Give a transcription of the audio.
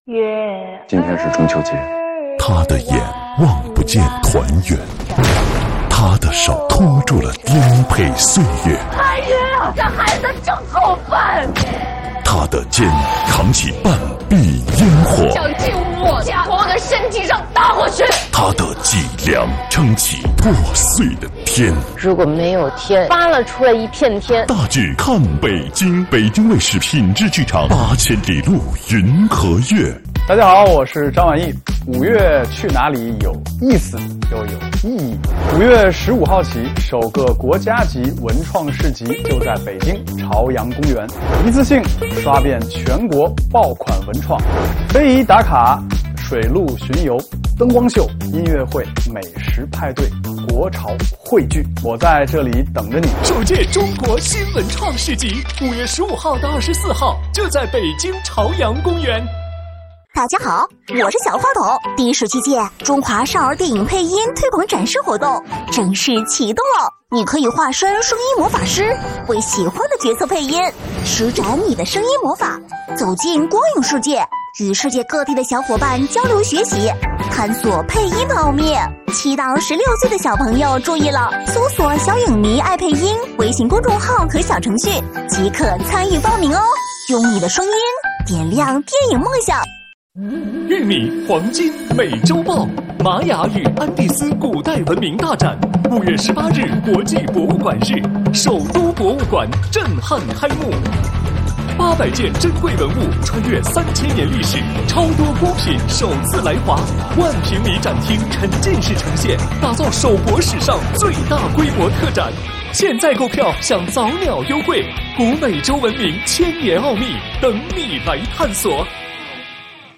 月， 今天是中秋节。 他的眼望不见团圆，他的手托住了颠沛岁月。 哎呀，这孩子真过分！ 他的肩扛起半壁烟火， 想进我家，往我的身体上打过去。 他的脊梁撑起破碎的天。 如果没有天，扒了出来一片天。 大剧看北京，北京卫视品质剧场8000里路云和月。 大家好，我是张晚意。5月去哪里有意思又有意义。5月15号起，首个国家级文创市集就在北京朝阳公园，一次性刷遍全国爆款文创，非遗打卡、水陆巡游、灯光秀、音乐会、美食派对、国潮汇聚，我在这里等着你。 首届中国新文创市集5月15号到24号就在北京朝阳公园。 大家好，我是小花筒。第17届中华少儿电影配音推广展示活动正式启动了，你可以化身声音魔法师，为喜欢的角色配音，施展你的声音魔法，走进光影世界，与世界各地的小伙伴交流学习，探索配音的奥秘。7到16岁的小朋友注意了，搜索小影迷爱配音微信公众号和小程序即可参与报名哦，用你的声音点亮电影梦想。 玉米、黄金、美洲豹，玛雅与安第斯古代文明大展，5月18日国际博物馆日，首都博物馆震撼开幕。800件珍贵文物穿越3000年历史，超多孤品首次来华，10000平米展厅沉浸式呈现，打造首博史上最大规模特展。现在购票享早鸟优惠，古美洲文明千年奥秘等你来探索。